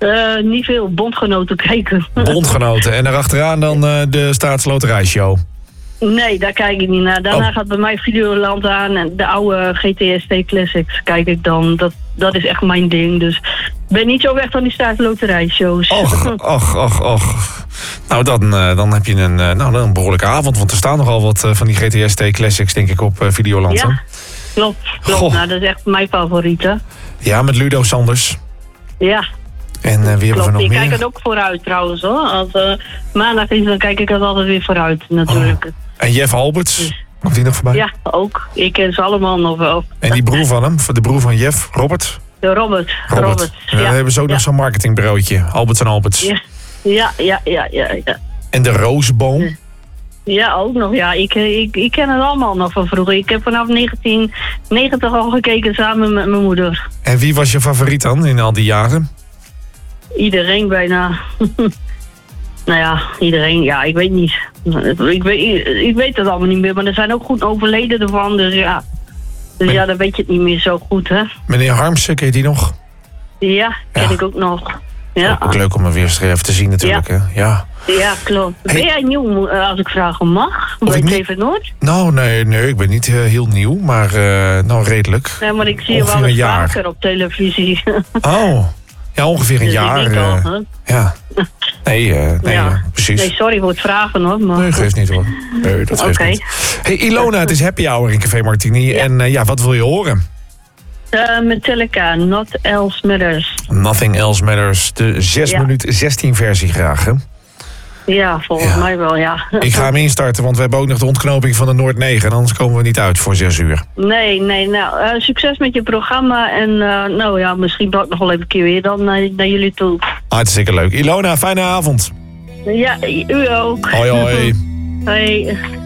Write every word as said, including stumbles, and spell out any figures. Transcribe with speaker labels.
Speaker 1: Uh, niet veel, bondgenoten kijken.
Speaker 2: Bondgenoten. En daarachteraan dan uh, de Staatsloterijshow.
Speaker 1: Nee, daar kijk ik niet naar. Daarna oh. gaat bij mij Videoland aan en de oude G T S T Classics kijk ik dan. Dat, dat is echt mijn ding. Dus ik ben niet zo weg van die Staatsloterijshows.
Speaker 2: Och, och, och, och. Nou, dan, uh, dan heb je een, uh, nou, een behoorlijke avond. Want er staan nogal wat uh, van die G T S T Classics, denk ik, op uh, Videoland.
Speaker 1: Ja, klopt. klopt. Nou, dat is echt mijn favoriete.
Speaker 2: Ja, met Ludo Sanders.
Speaker 1: Ja.
Speaker 2: En uh, wie hebben we nog
Speaker 1: ik
Speaker 2: meer?
Speaker 1: Ik kijk het ook vooruit trouwens hoor. Als uh, maandag is, dan kijk ik het altijd weer vooruit natuurlijk. Oh.
Speaker 2: En Jeff Alberts, dus. Komt die nog voorbij?
Speaker 1: Ja, ook. Ik ken ze allemaal nog wel.
Speaker 2: En die broer van hem, de broer van Jeff, Robert?
Speaker 1: De Robert.
Speaker 2: Robert.
Speaker 1: Robert.
Speaker 2: Ja,
Speaker 1: ja.
Speaker 2: Dan hebben ze ook
Speaker 1: ja.
Speaker 2: nog zo'n marketingbureautje. Alberts en Alberts.
Speaker 1: Ja, ja, ja, ja. ja, ja.
Speaker 2: En de Rozenboom?
Speaker 1: Ja, ook nog. Ja, ik, ik, ik ken het allemaal nog van vroeger. Ik heb vanaf negentien negentig al gekeken samen met mijn moeder.
Speaker 2: En wie was je favoriet dan in al die jaren?
Speaker 1: Iedereen bijna. Nou ja, iedereen. Ja, ik weet niet. Ik weet, ik weet het allemaal niet meer. Maar er zijn ook goed overleden ervan. Dus ja, dus
Speaker 2: Men...
Speaker 1: ja dan weet je het niet meer zo goed, hè.
Speaker 2: Meneer Harmsen, ken je die nog?
Speaker 1: Ja, ken ja. ik ook nog. Ja.
Speaker 2: Ook, ook leuk om hem weer eens even te zien natuurlijk, ja. Hè? Ja.
Speaker 1: Ja, klopt. Hey. Ben jij nieuw, als ik vragen mag? Weet ik even nooit?
Speaker 2: Nou, nee, nee, ik ben niet uh, heel nieuw, maar uh, nou redelijk.
Speaker 1: Ja, maar ik zie je wel eens vaker op televisie.
Speaker 2: Oh, ja, ongeveer een
Speaker 1: dus
Speaker 2: jaar. Uh,
Speaker 1: al,
Speaker 2: ja. Nee, uh, nee ja. uh, precies.
Speaker 1: Nee, sorry voor het vragen hoor. Maar...
Speaker 2: Nee, geeft niet hoor. Nee, dat geeft okay. niet. Hey Ilona, het is happy hour in Café Martini. Ja. En uh, ja, wat wil je horen?
Speaker 1: Uh, Metallica, Not Else Matters.
Speaker 2: Nothing Else Matters. De zes ja. minuut zestien versie graag, hè?
Speaker 1: Ja, volgens
Speaker 2: ja.
Speaker 1: mij wel, ja.
Speaker 2: Ik ga hem instarten, want we hebben ook nog de ontknoping van de Noord negen. Anders komen we niet uit voor zes uur.
Speaker 1: Nee, nee, nou, uh, succes met je programma. En uh, nou ja, misschien bel ik nog wel even een keer weer dan naar, naar jullie toe.
Speaker 2: Hartstikke leuk. Ilona, fijne avond.
Speaker 1: Ja, u ook.
Speaker 2: Hoi, hoi.
Speaker 1: Hoi.